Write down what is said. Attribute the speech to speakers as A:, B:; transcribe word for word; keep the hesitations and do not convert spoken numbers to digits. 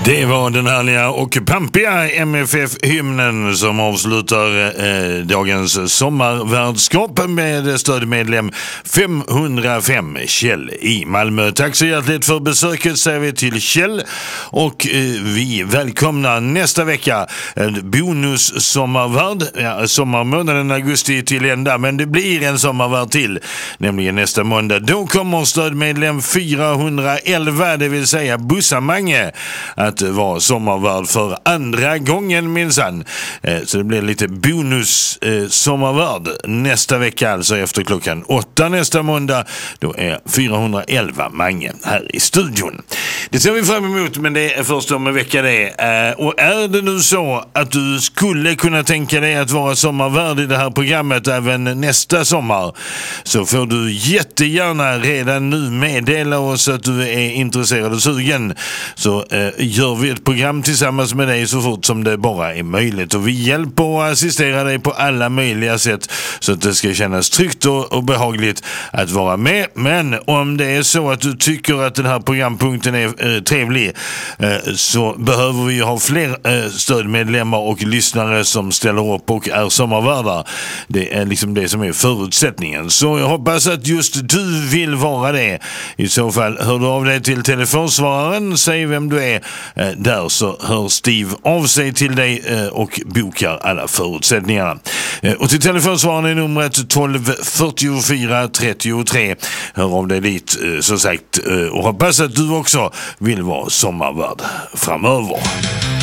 A: Det var den härliga och pampiga M F F-hymnen som avslutar eh, dagens sommarvärdskap med stödmedlem femhundrafem, Kjell i Malmö. Tack så hjärtligt för besöket, säger vi till Kjell, och eh, vi välkomnar nästa vecka en bonus sommarvärd. Ja, sommarmånaden augusti till ända, men det blir en sommarvärd till, nämligen nästa måndag. Då kommer stödmedlem fyrahundraelva, det vill säga Bussamange, att vara sommarvärd för andra gången minsann. Eh, så det blir lite bonus eh, sommarvärd nästa vecka, alltså efter klockan åtta nästa måndag. Då är fyrahundraelva Mange här i studion. Det ser vi fram emot, men det är först om en vecka det. Eh, och är det nu så att du skulle kunna tänka dig att vara sommarvärd i det här programmet även nästa sommar, så får du jättegärna redan nu meddela oss att du är intresserad och sugen, så eh, gör vi ett program tillsammans med dig så fort som det bara är möjligt, och vi hjälper och assisterar dig på alla möjliga sätt så att det ska kännas tryggt och, och behagligt att vara med. Men om det är så att du tycker att den här programpunkten är eh, trevlig, eh, så behöver vi ha fler eh, stödmedlemmar och lyssnare som ställer upp och är sommarvärdar. Det är liksom det som är förutsättningen, så jag hoppas att just du vill vara det. I så fall hör du av dig till telefonsvararen, säg vem du är. Eh, där så hör Steve av sig till dig eh, och bokar alla förutsättningarna. Eh, och till telefonsvararen är numret tolv fyrtiofyra trettiotre. Hör av dig dit, eh, så sagt, eh, och hoppas att du också vill vara sommarvärd framöver.